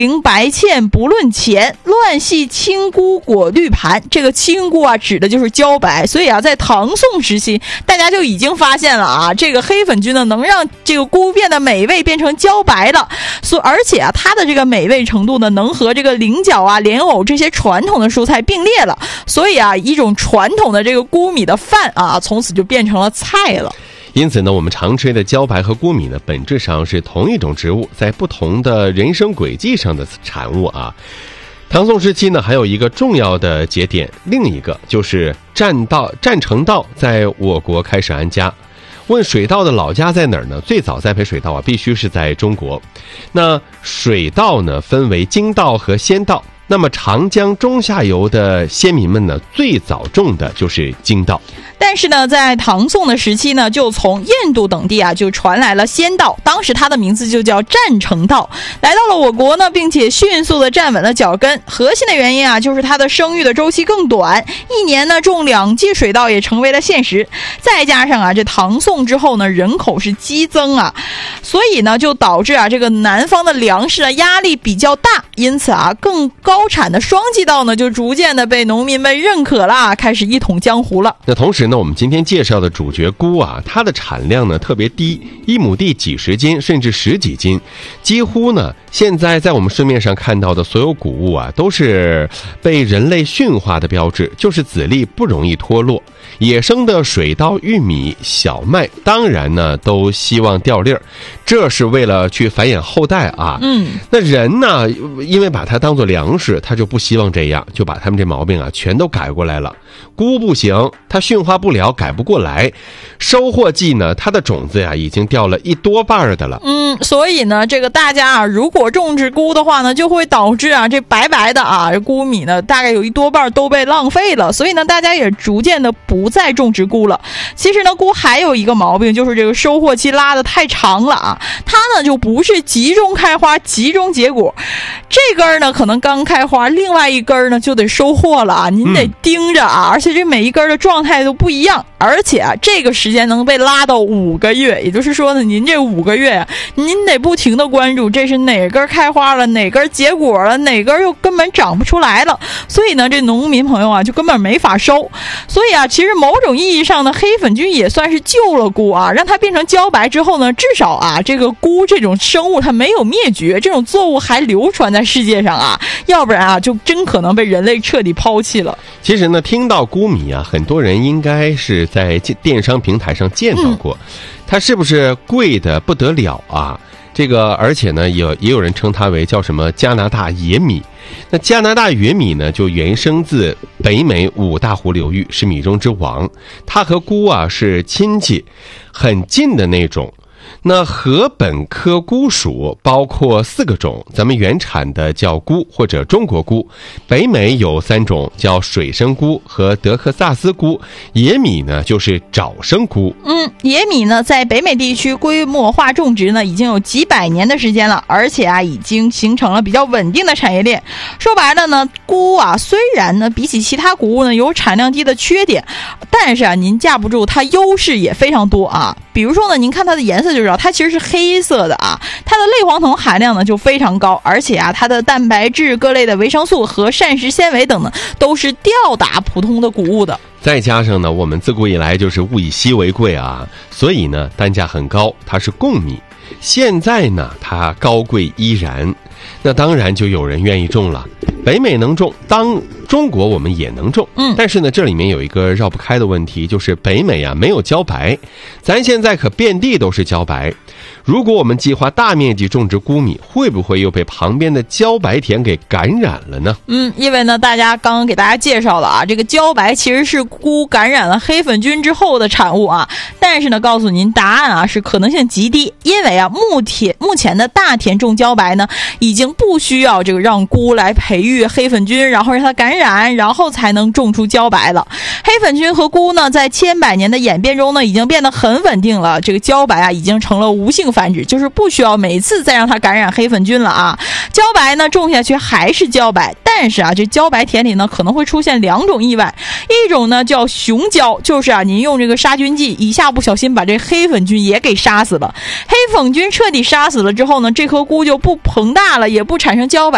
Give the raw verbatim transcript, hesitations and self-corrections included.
零白芡不论钱，乱系青菇裹绿盘。这个青菇啊，指的就是茭白。所以啊，在唐宋时期，大家就已经发现了啊，这个黑粉菌呢，能让这个菇变得美味，变成茭白了。所而且啊，它的这个美味程度呢，能和这个菱角啊、莲藕这些传统的蔬菜并列了。所以啊，一种传统的这个菇米的饭啊，从此就变成了菜了。 因此呢，我们常吃的茭白和菇米呢，本质上是同一种植物，在不同的人生轨迹上的产物啊。唐宋时期呢，还有一个重要的节点，另一个就是占道占城道在我国开始安家。问水稻的老家在哪儿呢？最早栽培水稻啊，必须是在中国。那水稻呢，分为京稻和先稻。那么长江中下游的先民们呢，最早种的就是京稻。 但是呢，在唐宋的时期呢，就从印度等地啊，就传来了先稻，当时它的名字就叫占城稻，来到了我国呢，并且迅速的站稳了脚跟。核心的原因啊，就是它的生育的周期更短，一年呢种两季水稻也成为了现实。再加上啊，这唐宋之后呢，人口是激增啊，所以呢，就导致啊，这个南方的粮食啊压力比较大，因此啊，更高产的双季稻呢，就逐渐的被农民们认可了，开始一统江湖了。 那同时呢，我们今天介绍的主角菇啊，它的产量呢特别低，一亩地几十斤甚至十几斤，几乎呢现在在我们市面上看到的所有谷物啊，都是被人类驯化的标志，就是籽粒不容易脱落。野生的水稻、玉米、小麦当然呢都希望掉粒儿，这是为了去繁衍后代啊。 嗯， 那人呢，因为把它当作粮食，他就不希望这样，就把他们这毛病啊全都改过来了。菇不行，它驯化不了，改不过来。收获季呢，它的种子呀已经掉了一多半的了。 嗯，所以呢，这个大家啊，如果种植菇的话呢，就会导致啊，这白白的啊，菇米呢，大概有一多半都被浪费了。所以呢，大家也逐渐的不再种植菇了。其实呢，菇还有一个毛病，就是这个收获期拉得太长了啊。它呢就不是集中开花、集中结果，这根呢可能刚开花，另外一根呢就得收获了啊。您得盯着啊，嗯、而且这每一根的状态都不一样。而且啊，这个时间能被拉到五个月，也就是说呢，您这五个月啊，您得不停的关注，这是哪根开花了，哪根结果了，哪根又根本长不出来了。所以呢，这农民朋友啊，就根本没法收。所以啊，其实某种意义上呢，黑粉菌也算是救了菇啊，让它变成茭白之后呢，至少啊，这个菇这种生物它没有灭绝，这种作物还流传在世界上啊，要不然啊，就真可能被人类彻底抛弃了。 其实呢，听到菇米啊，很多人应该是在电商平台上见到过，嗯、它是不是贵的不得了啊？这个，而且呢，有也有人称它为叫什么加拿大野米。那加拿大野米呢，就原生自北美五大湖流域，是米中之王。它和菇啊是亲戚，很近的那种。那禾本科菇属包括四个种，咱们原产的叫菇或者中国菇，北美有三种叫水生菇和德克萨斯菇，野米呢就是沼生菇。 嗯，野米呢在北美地区规模化种植呢已经有几百年的时间了，而且啊已经形成了比较稳定的产业链。说白了呢，菇啊虽然呢比起其他谷物呢有产量低的缺点，但是啊您架不住它优势也非常多啊。比如说呢，您看它的颜色就知道，它其实是黑色的啊。它的类黄酮含量呢就非常高，而且啊，它的蛋白质、各类的维生素和膳食纤维等呢，都是吊打普通的谷物的。 再加上呢，我们自古以来就是物以稀为贵啊，所以呢，单价很高，它是贡米。现在呢，它高贵依然，那当然就有人愿意种了。北美能种，当中国我们也能种， 嗯， 但是呢，这里面有一个绕不开的问题，就是北美啊没有茭白，咱现在可遍地都是茭白。如果我们计划大面积种植菇米，会不会又被旁边的茭白田给感染了呢？ 嗯，因为呢，大家刚刚给大家介绍了啊，这个茭白其实是菇感染了黑粉菌之后的产物啊。但是呢，告诉您答案啊是可能性极低，因为啊，目前目前的大田种茭白呢，已经不需要这个让菇来培育黑粉菌，然后让它感染，然后才能种出茭白了。黑粉菌和菇呢，在千百年的演变中呢，已经变得很稳定了。这个茭白啊，已经成了无性繁殖，就是不需要每次再让它感染黑粉菌了啊。茭白呢，种下去还是茭白，但是啊，这茭白田里呢，可能会出现两种意外，一种呢叫雄茭，就是啊，您用这个杀菌剂一下不小心把这黑粉菌也给杀死了。黑粉菌彻底杀死了之后呢，这颗菇就不膨大了，也不产生茭白，